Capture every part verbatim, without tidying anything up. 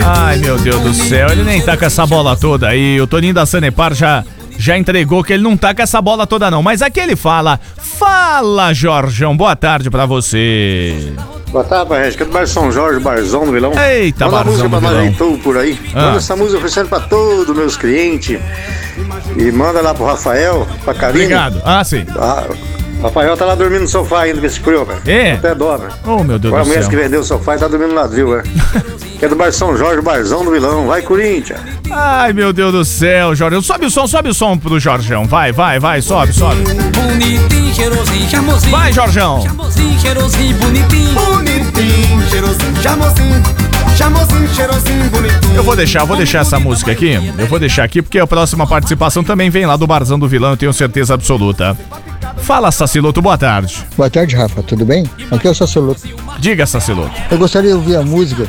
Ai, meu Deus do céu, ele nem tá com essa bola toda aí. O Toninho da Sanepar já, já entregou que ele não tá com essa bola toda não. Mas aqui ele fala, fala Jorjão, boa tarde pra você. Boa tarde, Barreto, que é do bairro São Jorge, Barzão do Vilão. Eita, Manda Barzão música pra do nós Vilão. aí, tudo por aí. Ah. Manda essa música oferecendo pra todos os meus clientes. E manda lá pro Rafael, pra Karine. Obrigado. Ah, sim. Ah, o Rafael tá lá dormindo no sofá ainda com esse frio, velho. É? Até dó, velho. Oh, meu Deus Agora a do mulher céu. que vendeu o sofá e tá dormindo no ladril, velho. Que é do bairro São Jorge, Barzão do Vilão. Vai, Corinthians. Ai, meu Deus do céu, Jorjão. Sobe o som, sobe o som pro Jorjão. Vai, vai, vai, sobe, sobe. Bonitinho, cheirosinho, charmosinho. Vai, Jorjão. Charmosinho, cheirosinho, bonitinho. Bonitinho, cheirosinho, charmosinho. Charmosinho, cheirosinho, bonitinho. Eu vou deixar, vou deixar essa música aqui. Eu vou deixar aqui porque a próxima participação também vem lá do Barzão do Vilão, eu tenho certeza absoluta. Fala, Saciloto, boa tarde. Boa tarde, Rafa, tudo bem? Aqui é o Saciloto. Diga, Saciloto. Eu gostaria de ouvir a música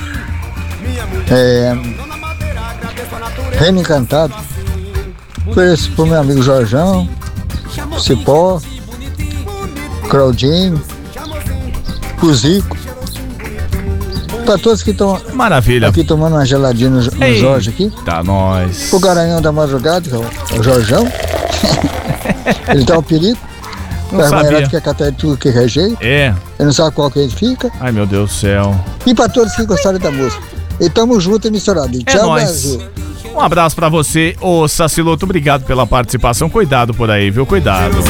é, Reino Encantado. Ofereço pro meu amigo Jorjão, Cipó, Claudinho, pro Zico, pra todos que estão Maravilha. aqui tomando uma geladinha no, no Ei, Jorge aqui. Tá, nós. Pro Garanhão da Madrugada, que é o, é o Jorjão. Ele tá um perigo. Não A sabia. mulherada quer catar de tudo que é jeito. É. Ele não sabe qual que ele fica. Ai, meu Deus do céu. E pra todos que gostaram da música. E tamo junto e misturado. E É tchau, nóis. Brasil. Um abraço pra você, ô Saciloto. Obrigado pela participação. Cuidado por aí, viu? Cuidado.